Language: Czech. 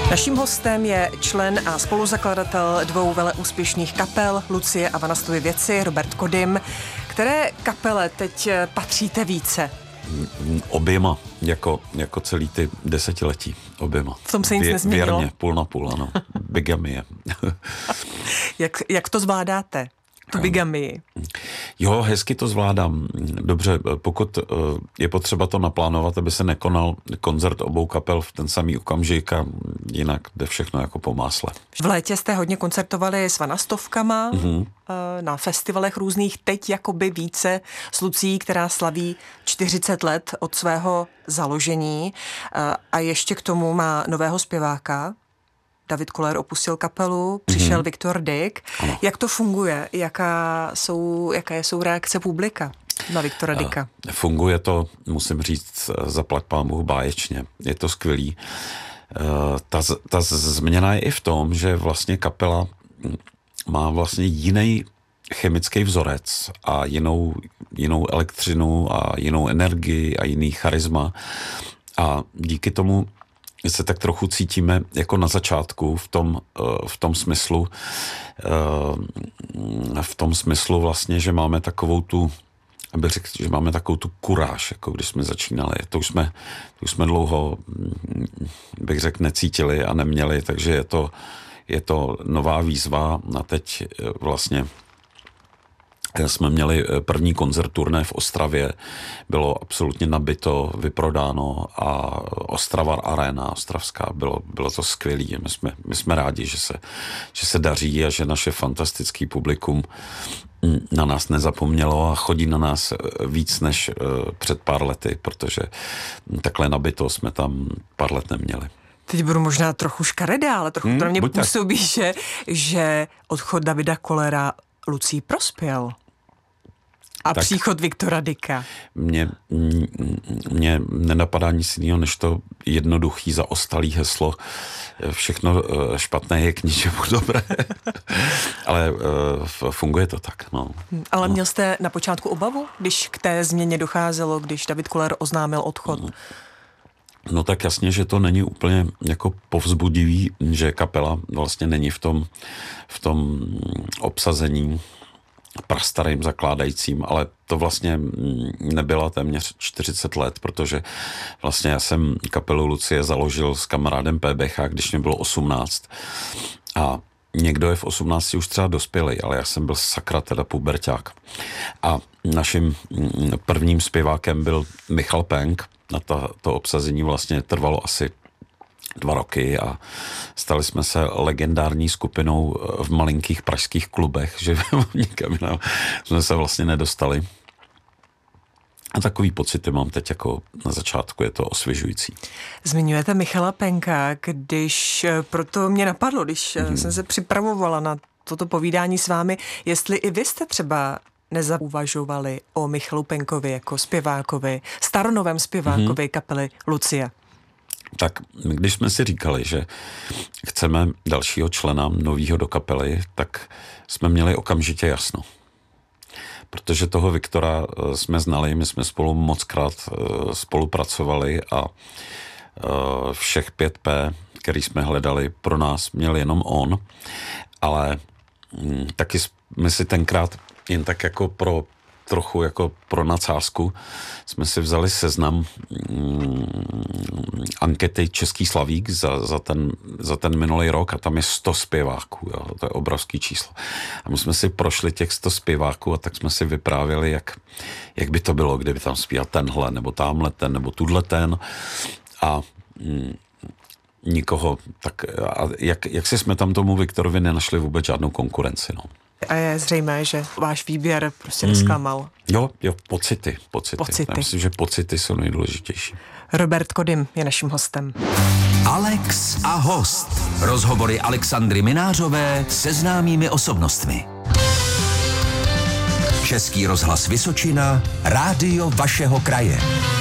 Naším hostem je člen a spoluzakladatel dvou veleúspěšných kapel Lucie a Vanastovy věci, Robert Kodym. Které kapele teď patříte více? Oběma, jako celý ty desetiletí, oběma. V tom se nic nezměnilo? Věrně, půl na půl, ano. Bigamie. Jak to zvládáte? Tu bigamii. Jo, hezky to zvládám. Dobře, pokud je potřeba to naplánovat, aby se nekonal koncert obou kapel v ten samý okamžik a jinak jde všechno jako po másle. V létě jste hodně koncertovali s Vanastovkama na festivalech různých, teď jakoby více s Lucií, která slaví 40 let od svého založení a ještě k tomu má nového zpěváka. David Koller opustil kapelu, přišel Viktor Dyk. Ano. Jak to funguje? Jaké jsou reakce publika na Viktora Dyka? Funguje to, musím říct, zaplať pánbůh báječně. Je to skvělý. Ta změna je i v tom, že vlastně kapela má vlastně jiný chemický vzorec a jinou elektřinu a jinou energii a jiný charisma. A díky tomu se tak trochu cítíme jako na začátku v tom smyslu vlastně, že máme takovou tu, abych řekl, že máme takovou tu kuráž, jako když jsme začínali. To už jsme dlouho, bych řekl, necítili a neměli, takže je to nová výzva na teď vlastně. Jsme měli první koncert turné v Ostravě, bylo absolutně nabito, vyprodáno a Ostrava Arena, ostravská, bylo to skvělý. My jsme rádi, že se daří a že naše fantastické publikum na nás nezapomnělo a chodí na nás víc než před pár lety, protože takhle nabito jsme tam pár let neměli. Teď budu možná trochu škaredá, ale trochu to na mě působí, že odchod Davida Kollera Lucii prospěl. A tak příchod Viktora Dyka. Mně nenapadá nic jiného, než to jednoduchý zaostalý heslo. Všechno špatné je k ničemu dobré. Ale funguje to tak. No. Ale měl jste na počátku obavu, když k té změně docházelo, když David Koller oznámil odchod? No tak jasně, že to není úplně jako povzbudivý, že kapela vlastně není v tom obsazení prastarým zakládajícím, ale to vlastně nebyla téměř 40 let, protože vlastně já jsem kapelu Lucie založil s kamarádem PBH, když mě bylo 18. A někdo je v 18 už třeba dospělej, ale já jsem byl sakra teda puberťák. A naším prvním zpěvákem byl Michal Penk. Na to obsazení vlastně trvalo asi 2 roky a stali jsme se legendární skupinou v malinkých pražských klubech, že nikam jinam jsme se vlastně nedostali. A takový pocity mám teď jako na začátku, je to osvěžující. Zmiňujete Michala Penka, proto mě napadlo, když jsem se připravovala na toto povídání s vámi, jestli i vy jste třeba nezauvažovali o Michalu Penkovi jako zpěvákovi, staronovém zpěvákovi kapely Lucie. Tak když jsme si říkali, že chceme dalšího člena novýho do kapely, tak jsme měli okamžitě jasno. Protože toho Viktora jsme znali, my jsme spolu mockrát spolupracovali a všech 5P, který jsme hledali, pro nás měl jenom on, ale taky jsme si tenkrát jen tak jako trochu jako pro nadsázku jsme si vzali seznam ankety Český Slavík za ten minulý rok a tam je 100 zpěváků, jo, to je obrovský číslo. A my jsme si prošli těch 100 zpěváků a tak jsme si vyprávěli, jak by to bylo, kdyby tam zpíval tenhle, nebo támhle ten, nebo tuhle ten a nikoho, tak a jak si jsme tam tomu Viktorovi nenašli vůbec žádnou konkurenci, no. A je zřejmé, že váš výběr prostě nesklamal. Jo, pocity. Já myslím, že pocity jsou nejdůležitější. Robert Kodym je naším hostem. Alex a host. Rozhovory Alexandry Minářové se známými osobnostmi. Český rozhlas Vysočina, rádio vašeho kraje.